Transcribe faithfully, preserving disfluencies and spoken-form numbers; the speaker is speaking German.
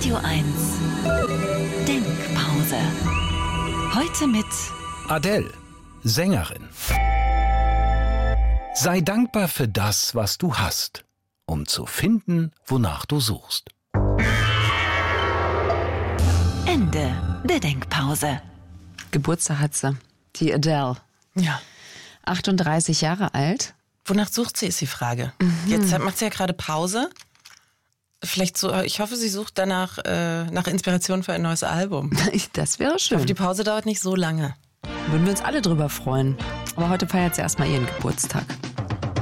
Radio eins Denkpause. Heute mit Adele, Sängerin. Sei dankbar für das, was du hast, um zu finden, wonach du suchst. Ende der Denkpause. Geburtstag hat sie, die Adele. Ja. achtunddreißig Jahre alt. Wonach sucht sie, ist die Frage. Mhm. Jetzt macht sie ja gerade Pause. Vielleicht so, ich hoffe, sie sucht danach äh, nach Inspiration für ein neues Album. Das wäre schön. Ich hoffe, die Pause dauert nicht so lange. Würden wir uns alle drüber freuen. Aber heute feiert sie erstmal ihren Geburtstag.